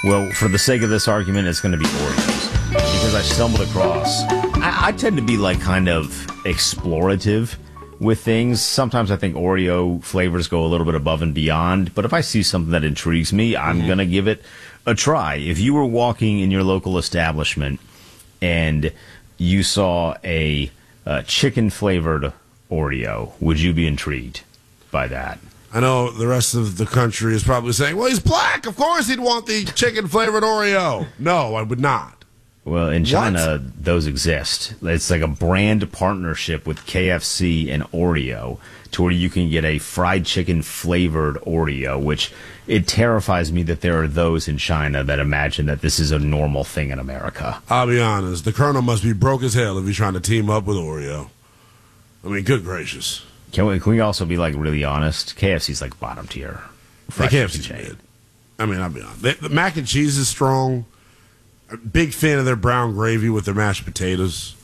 Well, for the sake of this argument, it's going to be Oreos. Because I stumbled across... I tend to be like kind of explorative with things. Sometimes I think Oreo flavors go a little bit above and beyond. But if I see something that intrigues me, I'm going to give it a try. If you were walking in your local establishment and you saw a chicken-flavored Oreo, would you be intrigued by that? I know the rest of the country is probably saying, well, he's black. Of course he'd want the chicken-flavored Oreo. No, I would not. Well, in China, those exist. It's like a brand partnership with KFC and Oreo to where you can get a fried chicken-flavored Oreo, which it terrifies me that there are those in China that imagine that this is a normal thing in America. I'll be honest. The Colonel must be broke as hell if he's trying to team up with Oreo. I mean, good gracious. Can we also be like really honest? KFC's like bottom tier. The KFC's good. I mean, I'll be honest. The mac and cheese is strong. A big fan of their brown gravy with their mashed potatoes.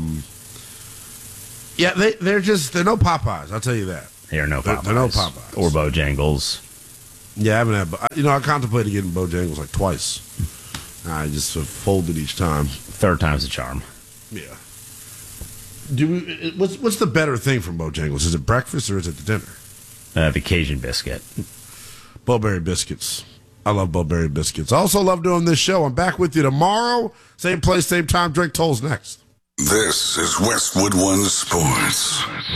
Yeah, they're no Popeyes. I'll tell you that. They're no Popeyes. They're no Popeyes or Bojangles. Yeah, I haven't had. I contemplated getting Bojangles like twice. I just folded each time. Third time's the charm. Yeah. What's the better thing from Bojangles? Is it breakfast or is it the dinner? The Cajun biscuit. Bowberry biscuits. I love Bowberry biscuits. I also love doing this show. I'm back with you tomorrow. Same place, same time. Drink Tolls next. This is Westwood One Sports.